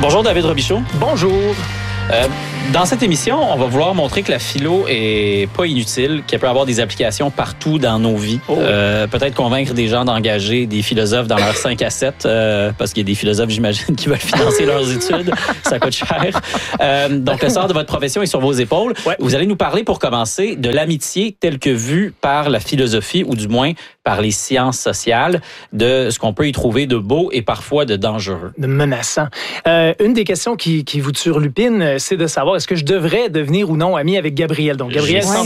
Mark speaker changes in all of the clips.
Speaker 1: Bonjour David Robichaud.
Speaker 2: Bonjour.
Speaker 1: Dans cette émission, on va vouloir montrer que la philo est pas inutile, qu'elle peut avoir des applications partout dans nos vies. Peut-être convaincre des gens d'engager des philosophes dans leurs 5 à 7, parce qu'il y a des philosophes, j'imagine, qui veulent financer leurs études. Ça coûte cher. Donc, le sort de votre profession est sur vos épaules. Ouais. Vous allez nous parler, pour commencer, de l'amitié telle que vue par la philosophie, ou du moins par les sciences sociales, de ce qu'on peut y trouver de beau et parfois de dangereux.
Speaker 2: De menaçant. Une des questions qui vous turlupine, c'est de savoir est-ce que je devrais devenir ou non ami avec Gabrielle. Donc, Gabrielle semble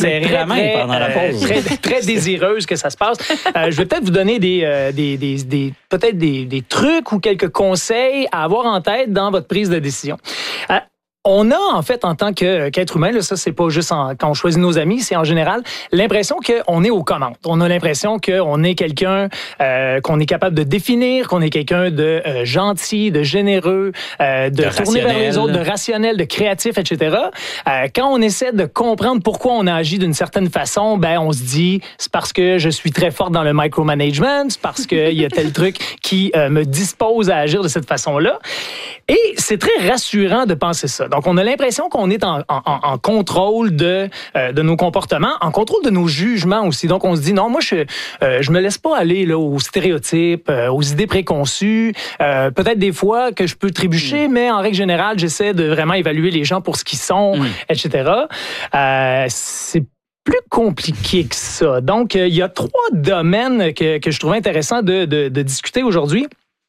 Speaker 2: très désireuse que ça se passe. Je vais peut-être vous donner peut-être des trucs ou quelques conseils à avoir en tête dans votre prise de décision. On a, en fait, en tant qu'être humain, là, ça, c'est pas juste quand on choisit nos amis, c'est en général l'impression qu'on est aux commandes. On a l'impression qu'on est quelqu'un qu'on est capable de définir, qu'on est quelqu'un de gentil, de généreux, de tourner vers les autres, de rationnel, de créatif, etc. Quand on essaie de comprendre pourquoi on agit d'une certaine façon, on se dit, c'est parce que je suis très forte dans le micromanagement, c'est parce qu'il y a tel truc qui me dispose à agir de cette façon-là. Et c'est très rassurant de penser ça. Donc, on a l'impression qu'on est en contrôle de nos comportements, en contrôle de nos jugements aussi. Donc, on se dit, non, moi, je me laisse pas aller là, aux stéréotypes, aux idées préconçues. Peut-être des fois que je peux trébucher, mais en règle générale, j'essaie de vraiment évaluer les gens pour ce qu'ils sont, etc. C'est plus compliqué que ça. Donc, il y a 3 domaines que je trouvais intéressant de discuter aujourd'hui.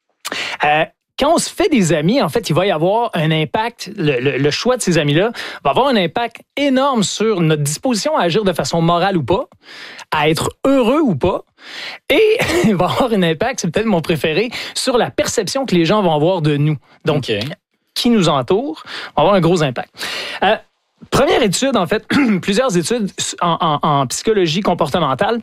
Speaker 2: Quand on se fait des amis, en fait, il va y avoir un impact, le choix de ces amis-là va avoir un impact énorme sur notre disposition à agir de façon morale ou pas, à être heureux ou pas, et il va avoir un impact, c'est peut-être mon préféré, sur la perception que les gens vont avoir de nous. Donc, qui nous entoure va avoir un gros impact. Première étude, en fait, plusieurs études en psychologie comportementale,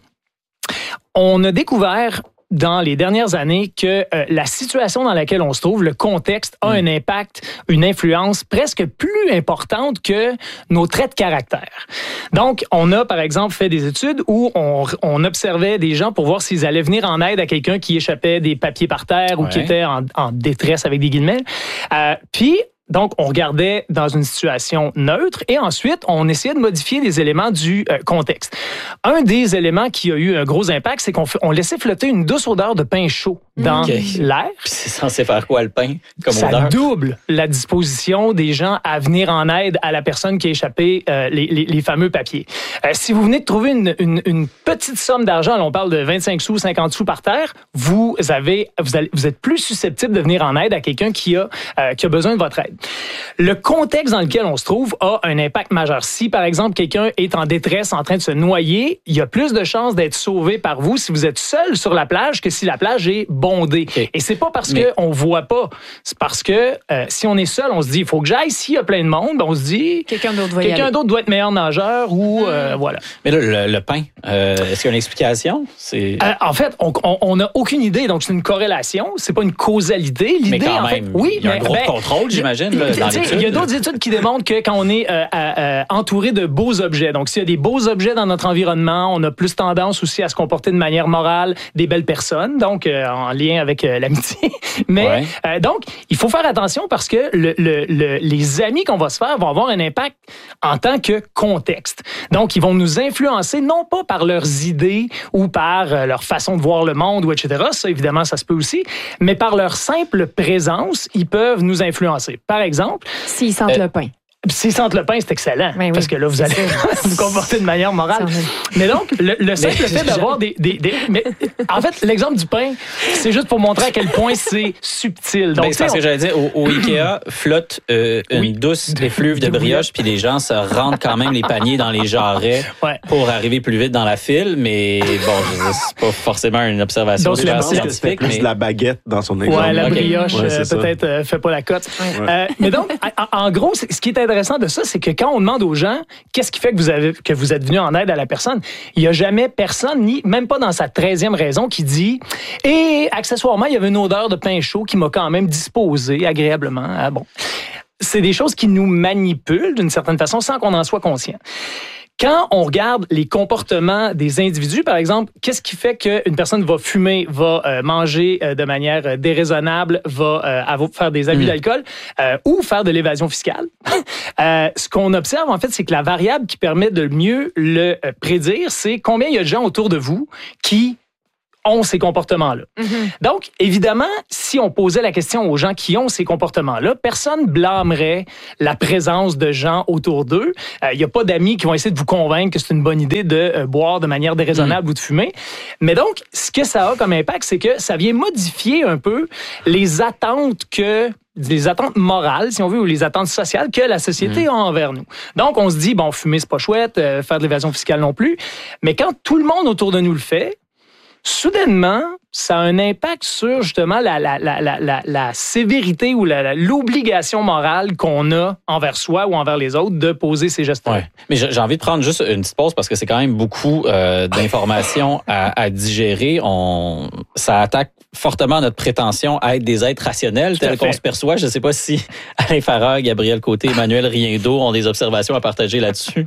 Speaker 2: on a découvert dans les dernières années que la situation dans laquelle on se trouve, le contexte, a un impact, une influence presque plus importante que nos traits de caractère. Donc, on a, par exemple, fait des études où on observait des gens pour voir s'ils allaient venir en aide à quelqu'un qui échappait des papiers par terre ou qui était en détresse, avec des guillemets. Puis, donc, on regardait dans une situation neutre et ensuite, on essayait de modifier des éléments du contexte. Un des éléments qui a eu un gros impact, c'est qu'on laissait flotter une douce odeur de pain chaud dans l'air.
Speaker 1: Puis c'est censé faire quoi, le pain, comme odeur?
Speaker 2: Ça double la disposition des gens à venir en aide à la personne qui a échappé les fameux papiers. Si vous venez de trouver une petite somme d'argent, là, on parle de 25 sous, 50 sous par terre, vous êtes plus susceptible de venir en aide à quelqu'un qui a besoin de votre aide. Le contexte dans lequel on se trouve a un impact majeur. Si, par exemple, quelqu'un est en détresse, en train de se noyer, il y a plus de chances d'être sauvé par vous si vous êtes seul sur la plage que si la plage est bondée. Et c'est pas parce qu'on voit pas. C'est parce que si on est seul, on se dit, il faut que j'aille. S'il y a plein de monde, on se dit, quelqu'un d'autre doit être meilleur nageur ou voilà.
Speaker 1: Mais là, le pain, est-ce qu'il y a une explication?
Speaker 2: En fait, on n'a aucune idée. Donc, c'est une corrélation. C'est pas une causalité. L'idée,
Speaker 1: mais quand
Speaker 2: en
Speaker 1: même,
Speaker 2: fait, oui,
Speaker 1: il y a un gros contrôle, j'imagine.
Speaker 2: Il y a d'autres études qui démontrent que quand on est entouré de beaux objets, donc s'il y a des beaux objets dans notre environnement, on a plus tendance aussi à se comporter de manière morale des belles personnes, donc en lien avec l'amitié. Mais donc, il faut faire attention parce que les amis qu'on va se faire vont avoir un impact en tant que contexte. Donc, ils vont nous influencer non pas par leurs idées ou par leur façon de voir le monde, ou etc. Ça, évidemment, ça se peut aussi. Mais par leur simple présence, ils peuvent nous influencer. Par exemple,
Speaker 3: s'ils sentent le pain.
Speaker 2: S'ils sentent le pain, c'est excellent. Oui, parce que là, vous allez vous comporter de manière morale. Mais donc, le simple fait d'avoir mais en fait, l'exemple du pain, c'est juste pour montrer à quel point c'est subtil. Donc,
Speaker 1: c'est parce que j'allais dire, au Ikea, flotte une douce effluve de brioche, puis les gens se rendent quand même les paniers dans les jarrets pour arriver plus vite dans la file. Mais bon, c'est pas forcément une observation super scientifique.
Speaker 4: Mais la baguette dans son exemple.
Speaker 2: La brioche, peut-être, fait pas la cote. Mais donc, en gros, ce qui est intéressant de ça, c'est que quand on demande aux gens qu'est-ce qui fait que vous êtes venu en aide à la personne, il n'y a jamais personne, même pas dans sa 13e raison, qui dit « Et accessoirement, il y avait une odeur de pain chaud qui m'a quand même disposé agréablement. » Ah bon. C'est des choses qui nous manipulent d'une certaine façon sans qu'on en soit conscient. Quand on regarde les comportements des individus, par exemple, qu'est-ce qui fait qu'une personne va fumer, va manger de manière déraisonnable, va faire des abus d'alcool ou faire de l'évasion fiscale? Ce qu'on observe, en fait, c'est que la variable qui permet de mieux le prédire, c'est combien il y a de gens autour de vous qui ont ces comportements-là. Donc, évidemment, si on posait la question aux gens qui ont ces comportements-là, personne blâmerait la présence de gens autour d'eux. Il n'y a pas d'amis qui vont essayer de vous convaincre que c'est une bonne idée de boire de manière déraisonnable ou de fumer. Mais donc, ce que ça a comme impact, c'est que ça vient modifier un peu les attentes morales, si on veut, ou les attentes sociales que la société a envers nous. Donc, on se dit, bon, fumer, c'est pas chouette, faire de l'évasion fiscale non plus. Mais quand tout le monde autour de nous le fait, soudainement, ça a un impact sur justement la sévérité ou l'obligation morale qu'on a envers soi ou envers les autres de poser ces gestes-là.
Speaker 1: Ouais. Mais j'ai envie de prendre juste une petite pause parce que c'est quand même beaucoup d'informations à digérer. Ça attaque fortement notre prétention à être des êtres rationnels tels qu'on se perçoit. Je ne sais pas si Alain Farah, Gabriel Côté, Emmanuel Riendeau ont des observations à partager là-dessus.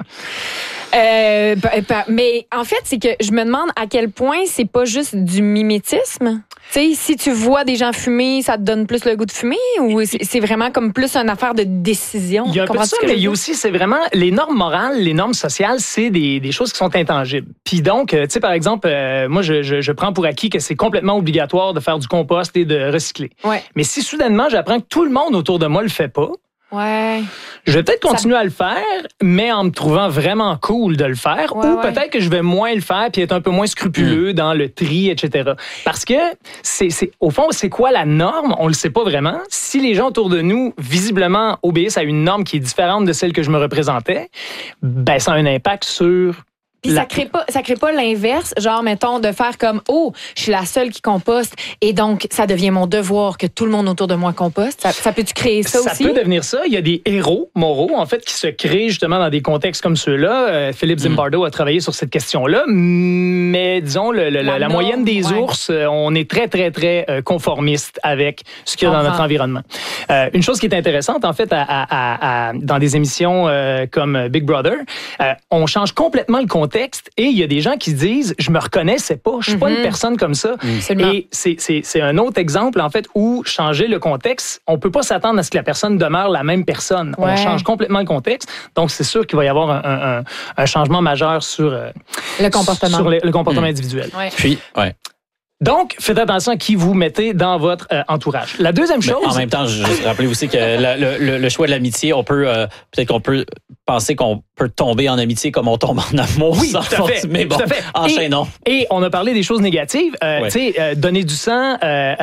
Speaker 3: Mais en fait, c'est que je me demande à quel point c'est pas juste du mimétisme. Tu sais, si tu vois des gens fumer, ça te donne plus le goût de fumer ou c'est vraiment comme plus une affaire de décision?
Speaker 2: Il y a un peu ça, mais il y a aussi, c'est vraiment les normes morales, les normes sociales, c'est des choses qui sont intangibles. Puis donc, tu sais, par exemple, moi, je prends pour acquis que c'est complètement obligatoire de faire du compost et de recycler.
Speaker 3: Ouais.
Speaker 2: Mais si soudainement, j'apprends que tout le monde autour de moi le fait pas,
Speaker 3: ouais.
Speaker 2: je vais peut-être continuer à le faire, mais en me trouvant vraiment cool de le faire, ou peut-être que je vais moins le faire puis être un peu moins scrupuleux dans le tri, etc. Parce que, au fond, c'est quoi la norme? On le sait pas vraiment. Si les gens autour de nous, visiblement, obéissent à une norme qui est différente de celle que je me représentais, ben ça a un impact sur...
Speaker 3: Puis ça crée pas l'inverse, genre, mettons, de faire comme, oh, je suis la seule qui composte et donc, ça devient mon devoir que tout le monde autour de moi composte. Ça peut-tu créer ça aussi?
Speaker 2: Ça peut devenir ça. Il y a des héros moraux, en fait, qui se créent justement dans des contextes comme ceux-là. Philippe Zimbardo a travaillé sur cette question-là. Mais disons, la moyenne des ours, on est très, très, très conformiste avec ce qu'il y a dans notre environnement. Une chose qui est intéressante, en fait, dans des émissions comme Big Brother, on change complètement le contexte et il y a des gens qui se disent « je me reconnaissais pas, je suis pas une personne comme ça ». Et c'est un autre exemple, en fait, où changer le contexte, on peut pas s'attendre à ce que la personne demeure la même personne. Ouais. On change complètement le contexte. Donc, c'est sûr qu'il va y avoir un changement majeur sur
Speaker 3: le comportement,
Speaker 2: sur le comportement individuel.
Speaker 3: Ouais.
Speaker 1: Puis,
Speaker 2: donc, faites attention à qui vous mettez dans votre entourage. La deuxième chose...
Speaker 1: Mais en même temps, je rappelez aussi que le choix de l'amitié, on peut peut-être qu'on peut penser qu'on peut tomber en amitié comme on tombe en amour.
Speaker 2: Oui,
Speaker 1: sans
Speaker 2: tout à fait.
Speaker 1: Mais bon, enchaînons.
Speaker 2: Et on a parlé des choses négatives. Tu sais, donner du sang,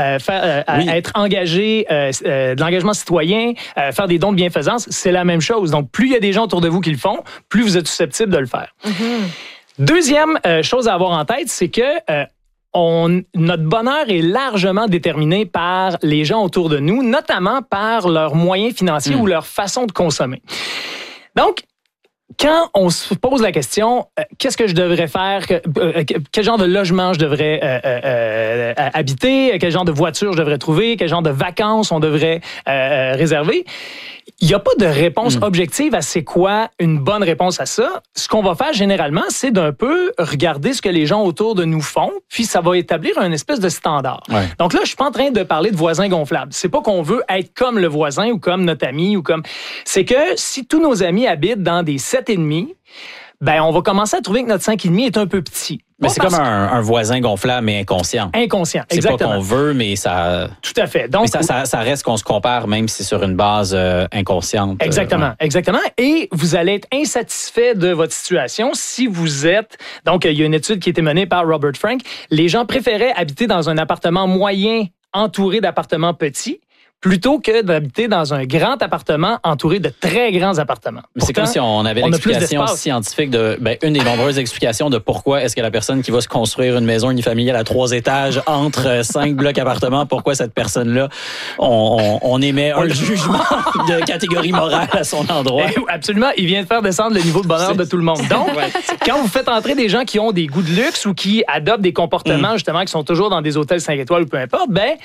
Speaker 2: être engagé, de l'engagement citoyen, faire des dons de bienfaisance, c'est la même chose. Donc, plus il y a des gens autour de vous qui le font, plus vous êtes susceptible de le faire. Deuxième chose à avoir en tête, c'est que notre bonheur est largement déterminé par les gens autour de nous, notamment par leurs moyens financiers ou leur façon de consommer. Donc, quand on se pose la question, qu'est-ce que je devrais faire, quel genre de logement je devrais habiter, quel genre de voiture je devrais trouver, quel genre de vacances on devrait réserver, il n'y a pas de réponse objective à c'est quoi une bonne réponse à ça. Ce qu'on va faire généralement, c'est d'un peu regarder ce que les gens autour de nous font, puis ça va établir un espèce de standard. Ouais. Donc là, je suis pas en train de parler de voisins gonflables. C'est pas qu'on veut être comme le voisin ou comme notre ami ou comme... C'est que si tous nos amis habitent dans des 7,5, ben on va commencer à trouver que notre 5,5 est un peu petit.
Speaker 1: Mais c'est comme un voisin gonflable, mais inconscient.
Speaker 2: Inconscient,
Speaker 1: c'est
Speaker 2: exactement.
Speaker 1: C'est pas qu'on veut, mais ça...
Speaker 2: Tout à fait. Donc,
Speaker 1: mais ça reste qu'on se compare, même si c'est sur une base inconsciente.
Speaker 2: Exactement, exactement. Et vous allez être insatisfait de votre situation si vous êtes... Donc, il y a une étude qui a été menée par Robert Frank. Les gens préféraient habiter dans un appartement moyen entouré d'appartements petits plutôt que d'habiter dans un grand appartement entouré de très grands appartements.
Speaker 1: Mais c'est comme si on avait l'explication scientifique une des nombreuses explications de pourquoi est-ce que la personne qui va se construire une maison unifamiliale à 3 étages entre 5 blocs appartements, pourquoi cette personne-là, on émet un jugement de catégorie morale à son endroit.
Speaker 2: Absolument. Il vient de faire descendre le niveau de bonheur de tout le monde. Donc, quand vous faites entrer des gens qui ont des goûts de luxe ou qui adoptent des comportements, justement, qui sont toujours dans des hôtels 5 étoiles ou peu importe,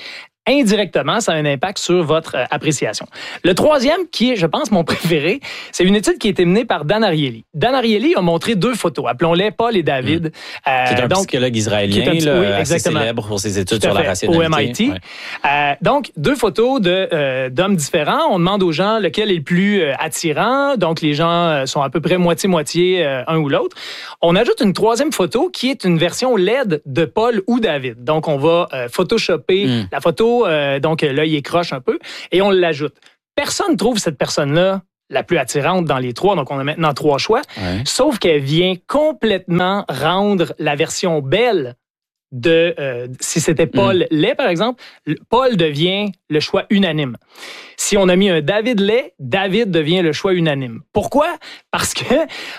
Speaker 2: indirectement, ça a un impact sur votre appréciation. Le troisième, qui est, je pense, mon préféré, c'est une étude qui a été menée par Dan Ariely. Dan Ariely a montré 2 photos. Appelons-les Paul et David.
Speaker 1: Qui est un psychologue israélien, assez célèbre pour ses études sur la rationalité.
Speaker 2: Au MIT. Ouais. Donc, 2 photos d'hommes différents. On demande aux gens lequel est le plus attirant. Donc, les gens sont à peu près moitié-moitié un ou l'autre. On ajoute une 3e photo qui est une version LED de Paul ou David. Donc, on va photoshopper la photo, donc l'œil est croche un peu, et on l'ajoute. Personne ne trouve cette personne-là la plus attirante dans les 3, donc on a maintenant 3 choix, sauf qu'elle vient complètement rendre la version belle de, si c'était Paul Lay, par exemple, Paul devient le choix unanime. Si on a mis un David Lay, David devient le choix unanime. Pourquoi? Parce que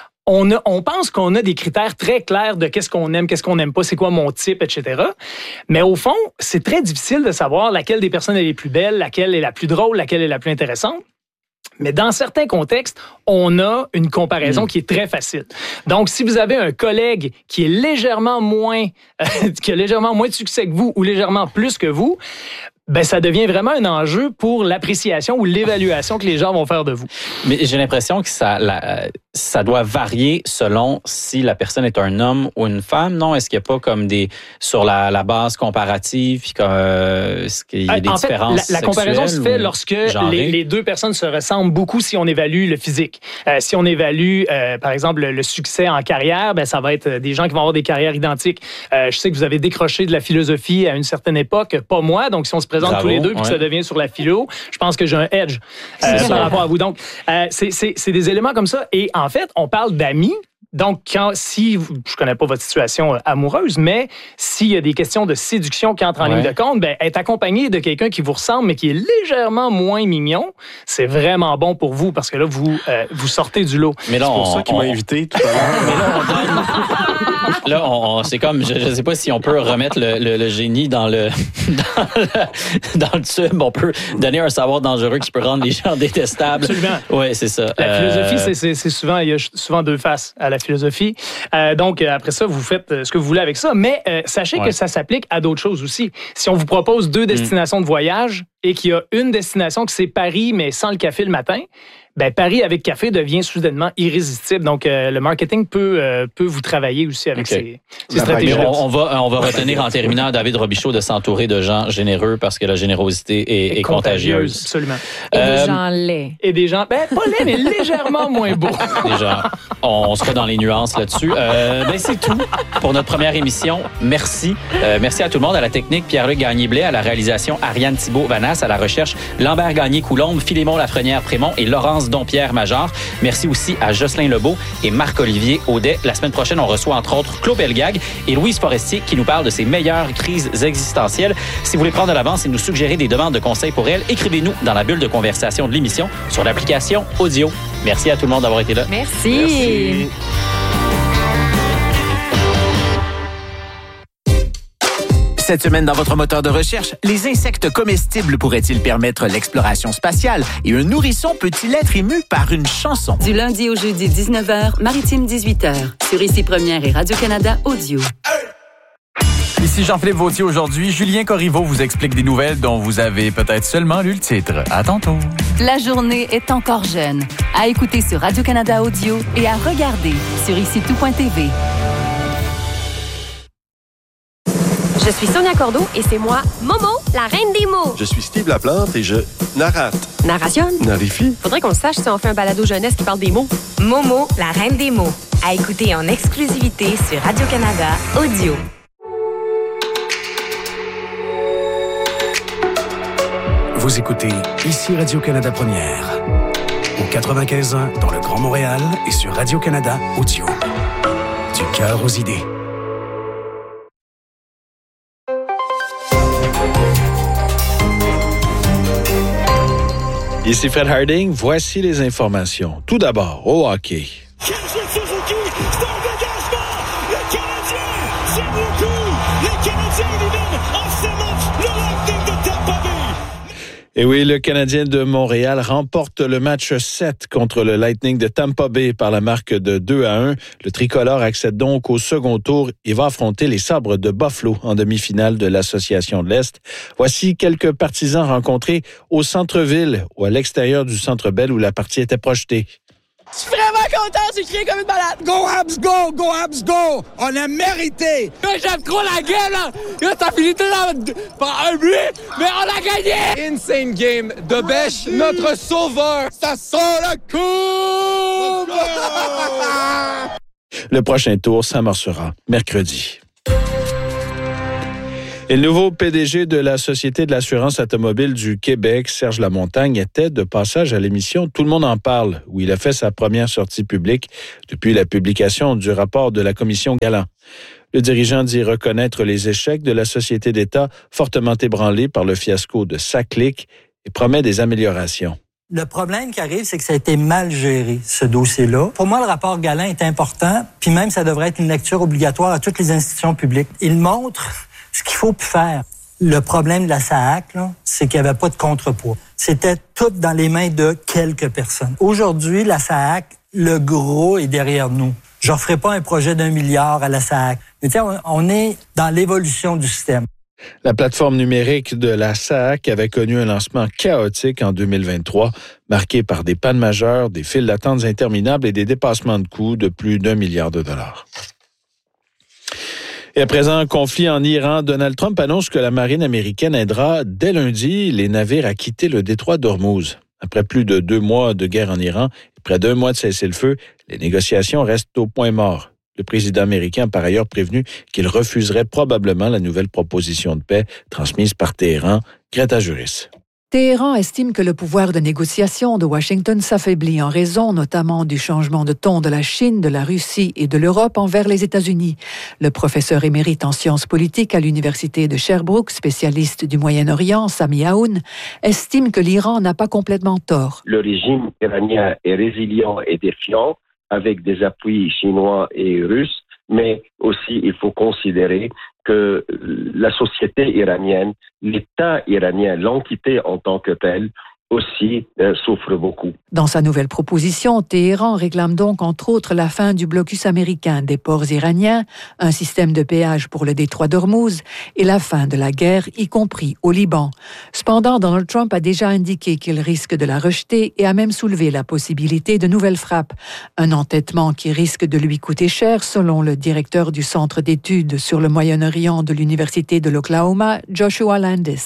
Speaker 2: on pense qu'on a des critères très clairs de qu'est-ce qu'on aime, qu'est-ce qu'on n'aime pas, c'est quoi mon type, etc. Mais au fond, c'est très difficile de savoir laquelle des personnes est les plus belles, laquelle est la plus drôle, laquelle est la plus intéressante. Mais dans certains contextes, on a une comparaison qui est très facile. Donc, si vous avez un collègue qui est légèrement moins, qui a légèrement moins de succès que vous ou légèrement plus que vous, ben ça devient vraiment un enjeu pour l'appréciation ou l'évaluation que les gens vont faire de vous.
Speaker 1: Mais j'ai l'impression que ça doit varier selon si la personne est un homme ou une femme, non? Est-ce qu'il n'y a pas comme sur la base comparative, puis est-ce qu'il y a des différences
Speaker 2: la comparaison se fait lorsque les 2 personnes se ressemblent beaucoup si on évalue le physique. Si on évalue, par exemple, le succès en carrière, ben ça va être des gens qui vont avoir des carrières identiques. Je sais que vous avez décroché de la philosophie à une certaine époque, pas moi, donc si on se présente tous les 2 puis que ça devient sur la philo, je pense que j'ai un edge par rapport à vous. Donc, c'est des éléments comme ça. Et en fait, on parle d'amis. Donc, je connais pas votre situation amoureuse, mais s'il y a des questions de séduction qui entrent en ligne de compte, ben, être accompagné de quelqu'un qui vous ressemble, mais qui est légèrement moins mignon, c'est vraiment bon pour vous, parce que là, vous sortez du lot.
Speaker 4: Mais là, c'est pour ça qu'il m'a invité tout à l'heure.
Speaker 1: Là, c'est comme, je sais pas si on peut remettre le génie dans le tube. On peut donner un savoir dangereux qui peut rendre les gens détestables.
Speaker 2: Absolument.
Speaker 1: Oui, c'est ça.
Speaker 2: La philosophie, c'est souvent, il y a souvent 2 faces à la philosophie. Donc, après ça, vous faites ce que vous voulez avec ça. Mais sachez que ça s'applique à d'autres choses aussi. Si on vous propose 2 destinations de voyage et qu'il y a une destination que c'est Paris, mais sans le café le matin, ben Paris avec café devient soudainement irrésistible. Donc, le marketing peut vous travailler aussi avec ces stratégies-là.
Speaker 1: On va retenir en terminant David Robichaud de s'entourer de gens généreux parce que la générosité est contagieuse.
Speaker 2: Absolument.
Speaker 3: Et des gens laids.
Speaker 2: Et des gens, pas laids, mais légèrement moins beaux.
Speaker 1: Déjà, on sera dans les nuances là-dessus. C'est tout pour notre première émission. Merci. Merci à tout le monde, à la technique, Pierre-Luc Gagné-Blais, à la réalisation, Ariane Thibault-Vanas, à la recherche, Lambert Gagné-Coulombe, Philémon Lafrenière-Prémont et Laurence Dompierre-Major. Merci aussi à Jocelyn Lebeau et Marc-Olivier Audet. La semaine prochaine, on reçoit entre autres Claude Pelgag et Louise Forestier qui nous parle de ses meilleures crises existentielles. Si vous voulez prendre de l'avance et nous suggérer des demandes de conseils pour elle, écrivez-nous dans la bulle de conversation de l'émission sur l'application Audio. Merci à tout le monde d'avoir été là.
Speaker 3: Merci.
Speaker 5: Cette semaine, dans votre moteur de recherche, les insectes comestibles pourraient-ils permettre l'exploration spatiale et un nourrisson peut-il être ému par une chanson?
Speaker 6: Du lundi au jeudi, 19h, Maritime 18h, sur Ici Première et Radio-Canada Audio.
Speaker 7: Ici Jean-Philippe Vautier. Aujourd'hui, Julien Corriveau vous explique des nouvelles dont vous avez peut-être seulement lu le titre. À tantôt.
Speaker 6: La journée est encore jeune. À écouter sur Radio-Canada Audio et à regarder sur IciTout.tv.
Speaker 8: Je suis Sonia Cordeau et c'est moi, Momo, la reine des mots.
Speaker 4: Je suis Steve Laplante et je narrate.
Speaker 8: Narration?
Speaker 4: Narifie.
Speaker 8: Faudrait qu'on sache si on fait un balado jeunesse qui parle des mots. Momo, la reine des mots. À écouter en exclusivité sur Radio-Canada Audio.
Speaker 9: Vous écoutez Ici Radio-Canada Première. Au 95.1 dans le Grand Montréal et sur Radio-Canada Audio. Du cœur aux idées.
Speaker 10: Ici Fred Harding, voici les informations. Tout d'abord, au hockey. Et oui, le Canadien de Montréal remporte le match 7 contre le Lightning de Tampa Bay par la marque de 2-1. Le tricolore accède donc au second tour et va affronter les Sabres de Buffalo en demi-finale de l'Association de l'Est. Voici quelques partisans rencontrés au centre-ville ou à l'extérieur du Centre Bell où la partie était projetée.
Speaker 11: Je suis vraiment content, j'ai crié comme une malade.
Speaker 12: Go Habs, go! Go Habs, go! On a mérité!
Speaker 11: Là, j'aime trop la game, là! Là, ça finit tout par un but, mais on a gagné!
Speaker 12: Insane game de Bech, notre sauveur! Ça sent la coupe!
Speaker 10: Le prochain tour s'amorcera mercredi. Et le nouveau PDG de la Société de l'assurance automobile du Québec, Serge Lamontagne, était de passage à l'émission Tout le monde en parle, où il a fait sa première sortie publique depuis la publication du rapport de la commission Galland. Le dirigeant dit reconnaître les échecs de la société d'État fortement ébranlée par le fiasco de SACLIC et promet des améliorations.
Speaker 13: Le problème qui arrive, c'est que ça a été mal géré, ce dossier-là. Pour moi, le rapport Galland est important, puis même ça devrait être une lecture obligatoire à toutes les institutions publiques. Il montre ce qu'il faut plus faire. Le problème de la SAAC, là, c'est qu'il n'y avait pas de contrepoids. C'était tout dans les mains de quelques personnes. Aujourd'hui, la SAAC, le gros est derrière nous. Je ne referai pas un projet d'1 milliard à la SAAC. Mais on est dans l'évolution du système.
Speaker 10: La plateforme numérique de la SAAC avait connu un lancement chaotique en 2023, marqué par des pannes majeures, des files d'attente interminables et des dépassements de coûts de plus d'1 milliard de dollars. Et à présent, conflit en Iran, Donald Trump annonce que la marine américaine aidera dès lundi les navires à quitter le détroit d'Ormuz. Après plus de 2 mois de guerre en Iran et près d'1 mois de cessez-le-feu, les négociations restent au point mort. Le président américain a par ailleurs prévenu qu'il refuserait probablement la nouvelle proposition de paix transmise par Téhéran. Greta Juris.
Speaker 14: Téhéran estime que le pouvoir de négociation de Washington s'affaiblit en raison notamment du changement de ton de la Chine, de la Russie et de l'Europe envers les États-Unis. Le professeur émérite en sciences politiques à l'université de Sherbrooke, spécialiste du Moyen-Orient, Sami Aoun, estime que l'Iran n'a pas complètement tort.
Speaker 15: Le régime iranien est résilient et défiant avec des appuis chinois et russes, mais aussi il faut considérer que la société iranienne, l'État iranien, l'entité en tant que telle, aussi souffre beaucoup.
Speaker 14: Dans sa nouvelle proposition, Téhéran réclame donc entre autres la fin du blocus américain des ports iraniens, un système de péage pour le détroit d'Ormuz et la fin de la guerre, y compris au Liban. Cependant, Donald Trump a déjà indiqué qu'il risque de la rejeter et a même soulevé la possibilité de nouvelles frappes. Un entêtement qui risque de lui coûter cher, selon le directeur du Centre d'études sur le Moyen-Orient de l'Université de l'Oklahoma, Joshua Landis.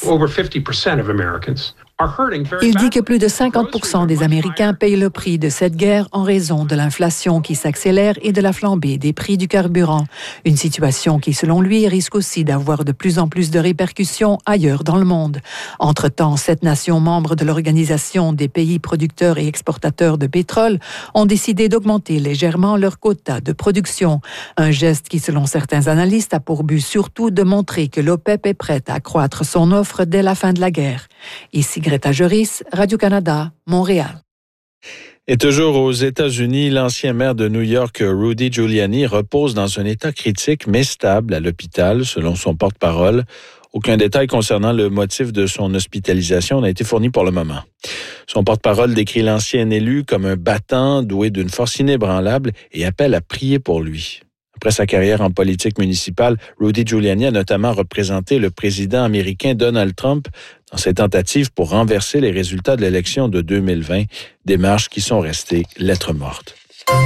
Speaker 14: Il dit que plus de 50% des Américains payent le prix de cette guerre en raison de l'inflation qui s'accélère et de la flambée des prix du carburant. Une situation qui, selon lui, risque aussi d'avoir de plus en plus de répercussions ailleurs dans le monde. Entre-temps, 7 nations membres de l'Organisation des pays producteurs et exportateurs de pétrole ont décidé d'augmenter légèrement leur quota de production. Un geste qui, selon certains analystes, a pour but surtout de montrer que l'OPEP est prête à accroître son offre dès la fin de la guerre. Ici Greta Juris, Radio-Canada, Montréal.
Speaker 10: Et toujours aux États-Unis, l'ancien maire de New York, Rudy Giuliani, repose dans un état critique mais stable à l'hôpital, selon son porte-parole. Aucun détail concernant le motif de son hospitalisation n'a été fourni pour le moment. Son porte-parole décrit l'ancien élu comme un battant doué d'une force inébranlable et appelle à prier pour lui. Après sa carrière en politique municipale, Rudy Giuliani a notamment représenté le président américain Donald Trump dans ses tentatives pour renverser les résultats de l'élection de 2020, démarches qui sont restées lettres mortes.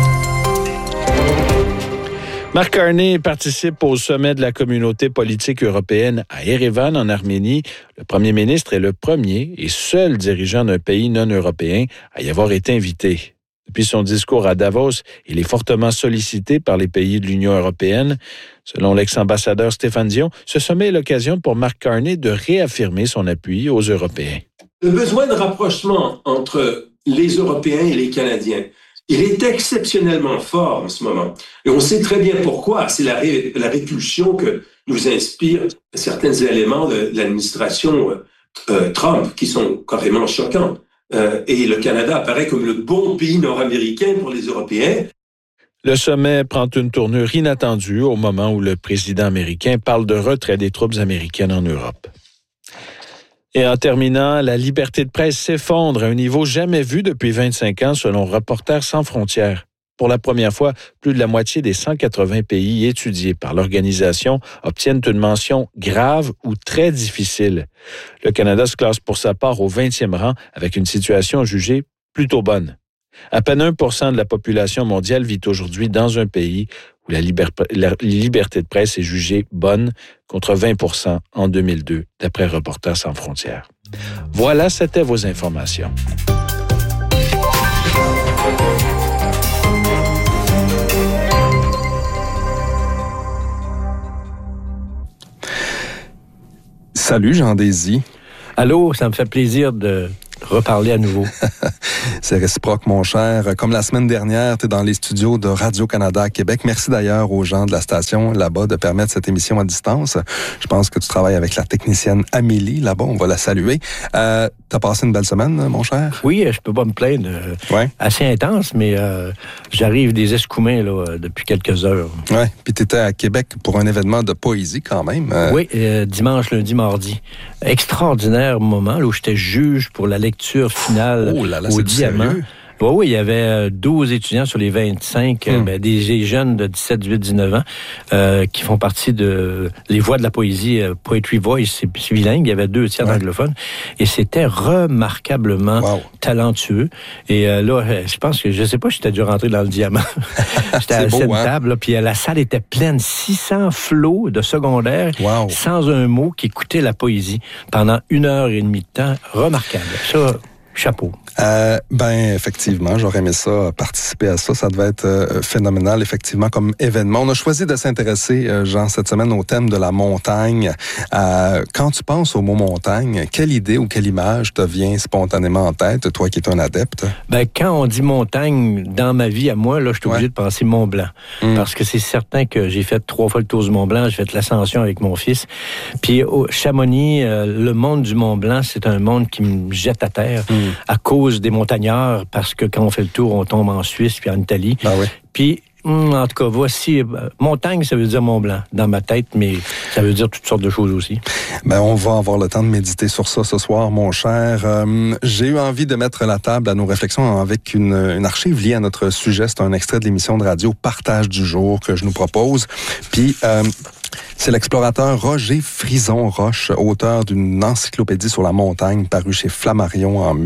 Speaker 10: Mark Carney participe au sommet de la communauté politique européenne à Erevan, en Arménie. Le premier ministre est le premier et seul dirigeant d'un pays non européen à y avoir été invité. Depuis son discours à Davos, il est fortement sollicité par les pays de l'Union européenne. Selon l'ex-ambassadeur Stéphane Dion, ce sommet est l'occasion pour Mark Carney de réaffirmer son appui aux Européens.
Speaker 16: Le besoin de rapprochement entre les Européens et les Canadiens, il est exceptionnellement fort en ce moment. Et on sait très bien pourquoi. C'est la répulsion que nous inspirent certains éléments de l'administration Trump qui sont carrément choquants. Et le Canada apparaît comme le bon pays nord-américain pour les Européens.
Speaker 10: Le sommet prend une tournure inattendue au moment où le président américain parle de retrait des troupes américaines en Europe. Et en terminant, la liberté de presse s'effondre à un niveau jamais vu depuis 25 ans selon Reporters sans frontières. Pour la première fois, plus de la moitié des 180 pays étudiés par l'organisation obtiennent une mention grave ou très difficile. Le Canada se classe pour sa part au 20e rang avec une situation jugée plutôt bonne. À peine 1% de la population mondiale vit aujourd'hui dans un pays où la liberté de presse est jugée bonne, contre 20% en 2002, d'après Reporters sans frontières. Voilà, c'était vos informations.
Speaker 17: Salut Jean-Désy.
Speaker 18: Allô, ça me fait plaisir de reparler à nouveau.
Speaker 17: C'est réciproque, mon cher. Comme la semaine dernière, tu es dans les studios de Radio-Canada à Québec. Merci d'ailleurs aux gens de la station là-bas de permettre cette émission à distance. Je pense que tu travailles avec la technicienne Amélie là-bas. On va la saluer. T'as passé une belle semaine, mon cher?
Speaker 18: Oui, je peux pas me plaindre. Assez intense, mais j'arrive des Escoumins là, depuis quelques heures.
Speaker 17: Oui, puis tu étais à Québec pour un événement de poésie quand même.
Speaker 18: Oui, dimanche, lundi, mardi. Extraordinaire moment là, où j'étais juge pour la lecture finale au Diamant. Oui, il y avait 12 étudiants sur les 25, des jeunes de 17, 18, 19 ans qui font partie de les voix de la poésie, Poetry Voice, c'est bilingue, il y avait 2 tiers d'anglophones, et c'était remarquablement talentueux. Et là, je pense que, je sais pas, j'étais dû rentrer dans le Diamant. J'étais à cette table, là, puis la salle était pleine, 600 flots de secondaire, sans un mot, qui écoutaient la poésie pendant 1h30 de temps. Remarquable. Ça, chapeau.
Speaker 17: Effectivement, j'aurais aimé ça, participer à ça. Ça devait être phénoménal, effectivement, comme événement. On a choisi de s'intéresser, Jean, cette semaine au thème de la montagne. Quand tu penses au mot montagne, quelle idée ou quelle image te vient spontanément en tête, toi qui es un adepte?
Speaker 18: Quand on dit montagne, dans ma vie, à moi, là, je suis obligé de penser Mont-Blanc. Parce que c'est certain que j'ai fait 3 fois le tour du Mont-Blanc, j'ai fait l'ascension avec mon fils. Puis au Chamonix, le monde du Mont-Blanc, c'est un monde qui me jette à terre à cause des montagnards, parce que quand on fait le tour, on tombe en Suisse puis en Italie. Puis, en tout cas, voici, montagne, ça veut dire Mont-Blanc dans ma tête, mais ça veut dire toutes sortes de choses aussi.
Speaker 17: On va avoir le temps de méditer sur ça ce soir, mon cher. J'ai eu envie de mettre la table à nos réflexions avec une archive liée à notre sujet. C'est un extrait de l'émission de radio Partage du jour que je nous propose. Puis, c'est l'explorateur Roger Frison-Roche, auteur d'une encyclopédie sur la montagne parue chez Flammarion en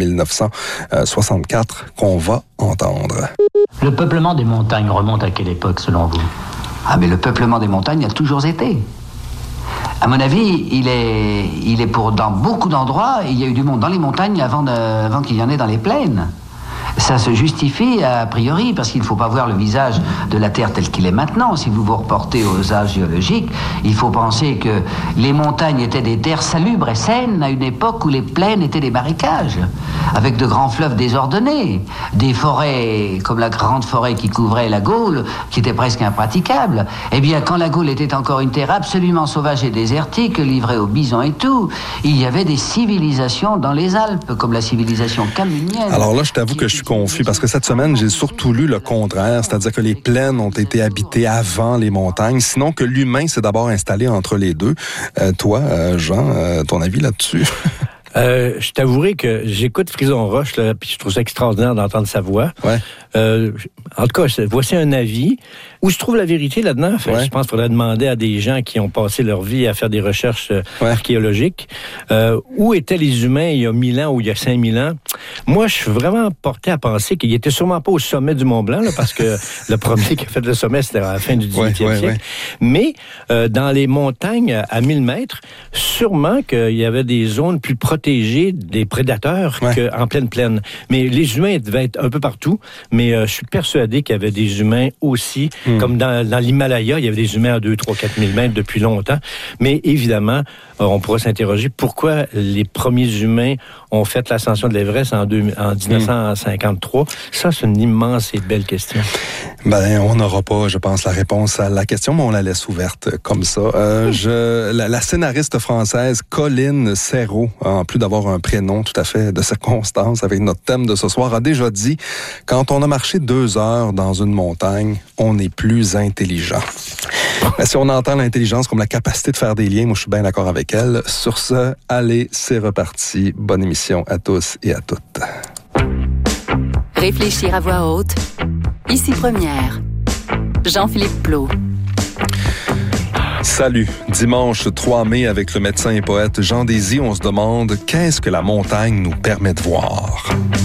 Speaker 17: 1964, qu'on va entendre.
Speaker 19: Le peuplement des montagnes remonte à quelle époque, selon vous? Mais le peuplement des montagnes a toujours été. À mon avis, il est dans beaucoup d'endroits, il y a eu du monde dans les montagnes avant qu'il y en ait dans les plaines. Ça se justifie a priori, parce qu'il ne faut pas voir le visage de la Terre tel qu'il est maintenant. Si vous vous reportez aux âges géologiques, il faut penser que les montagnes étaient des terres salubres et saines à une époque où les plaines étaient des marécages, avec de grands fleuves désordonnés, des forêts comme la grande forêt qui couvrait la Gaule, qui était presque impraticable. Eh bien, quand la Gaule était encore une terre absolument sauvage et désertique, livrée aux bisons et tout, il y avait des civilisations dans les Alpes, comme la civilisation camunienne.
Speaker 17: Alors là, je t'avoue que je suis confus, parce que cette semaine, j'ai surtout lu le contraire, c'est-à-dire que les plaines ont été habitées avant les montagnes, sinon que l'humain s'est d'abord installé entre les deux. Toi, Jean, ton avis là-dessus?
Speaker 18: Je t'avouerai que j'écoute Frison-Roche, là, puis je trouve ça extraordinaire d'entendre sa voix. En tout cas, voici un avis. Où se trouve la vérité là-dedans? Je pense qu'il faudrait demander à des gens qui ont passé leur vie à faire des recherches archéologiques. Où étaient les humains il y a 1000 ans ou il y a 5000 ans? Moi, je suis vraiment porté à penser qu'il était sûrement pas au sommet du Mont-Blanc, là, parce que le premier qui a fait le sommet, c'était à la fin du 18e siècle. Mais dans les montagnes à 1000 mètres, sûrement qu'il y avait des zones plus protégées des prédateurs qu'en pleine plaine. Mais les humains devaient être un peu partout, mais je suis persuadé qu'il y avait des humains aussi, comme dans l'Himalaya, il y avait des humains à 2, 3, 4 000 mètres depuis longtemps. Mais évidemment, on pourra s'interroger pourquoi les premiers humains ont fait l'ascension de l'Everest en 1953. Ça, c'est une immense et belle question.
Speaker 17: On n'aura pas, je pense, la réponse à la question, mais on la laisse ouverte comme ça. La scénariste française Colline Serrault, en plus d'avoir un prénom tout à fait de circonstance avec notre thème de ce soir, a déjà dit: quand on a marché 2 heures dans une montagne, on n'est plus plus intelligents. Mais si on entend l'intelligence comme la capacité de faire des liens, moi, je suis bien d'accord avec elle. Sur ce, allez, c'est reparti. Bonne émission à tous et à toutes.
Speaker 6: Réfléchir à voix haute. Ici Première. Jean-Philippe Plot.
Speaker 17: Salut. Dimanche 3 mai, avec le médecin et poète Jean Désy, on se demande qu'est-ce que la montagne nous permet de voir.